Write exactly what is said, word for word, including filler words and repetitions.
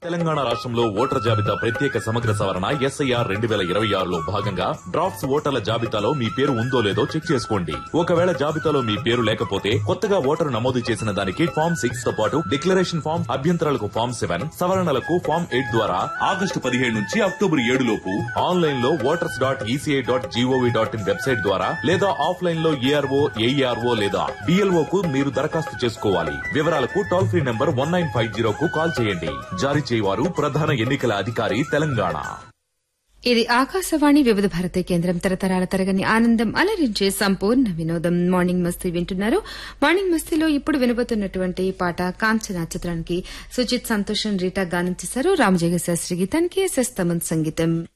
తెలంగాణ రాష్ట్రంలో ఓటర్ల జాబితా ప్రత్యేక సమగ్ర సవరణ ఎస్ఐఆర్ రెండు వేల ఇరవై ఆరులో భాగంగా డ్రాఫ్ట్స్ ఓటర్ల జాబితాలో మీ పేరు ఉందో లేదో చెక్ చేసుకోండి. ఒకవేళ జాబితాలో మీ పేరు లేకపోతే కొత్తగా ఓటరు నమోదు చేసిన దానికి ఫామ్ సిక్స్ తో పాటు డిక్లరేషన్ ఫామ్, అభ్యంతరాలకు ఫామ్ సెవెన్, సవరణలకు ఫామ్ ఎయిట్ ద్వారా ఆగస్టు పదిహేడు నుంచి అక్టోబర్ ఏడు లోపు ఆన్లైన్ లో voters dot ECI dot GOV dot in website ద్వారా లేదా ఆఫ్లైన్ లో ఏఆర్ఓ, ఏఈఆర్ఓ లేదా డిఎల్ఓ కు మీరు దరఖాస్తు చేసుకోవాలి. వివరాలకు toll free number one nine five zero కు కాల్ చేయండి. జారీ చేయవారు ప్రధాన ఎన్నికల అధికారి, తెలంగాణ. ఇది ఆకాశవాణి వివిధ భారతి కేంద్రం. తరతరాల తరగని ఆనందం అలరించే సంపూర్ణ వినోదం. మార్నింగ్ మస్తీ వింటున్నారు. మార్నింగ్ మస్తీలో ఇప్పుడు వినబోతున్నటువంటి పాట కాంచనా చిత్రానికి సుజిత్, సంతోషం, రీటా గానం చేశారు. రామజోగ శాస్త్రి గీతానికి ఎస్ఎస్ తమన్ సంగీతం.